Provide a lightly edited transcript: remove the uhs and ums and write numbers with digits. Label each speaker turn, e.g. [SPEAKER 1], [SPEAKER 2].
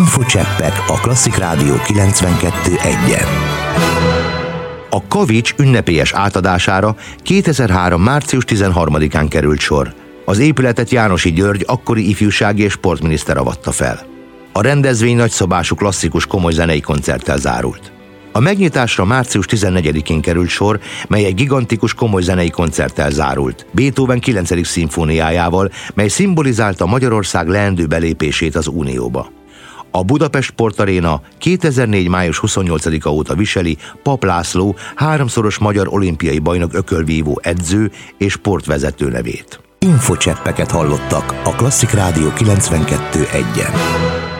[SPEAKER 1] Infocseppek a Klasszik Rádió 92.1-en. A kavics ünnepélyes átadására 2003. március 13-án került sor. Az épületet Jánosi György akkori ifjúsági és sportminiszter avatta fel. A rendezvény nagyszabású klasszikus komoly zenei koncerttel zárult. A megnyitásra március 14-én került sor, mely egy gigantikus komoly zenei koncerttel zárult, Beethoven 9. szimfóniájával, mely szimbolizálta Magyarország leendő belépését az Unióba. A Budapest Sportaréna 2004. május 28-a óta viseli Papp László 3-szoros magyar olimpiai bajnok ökölvívó edző és sportvezető nevét. Infocseppeket hallottak a Klasszik Rádió 92.1-en.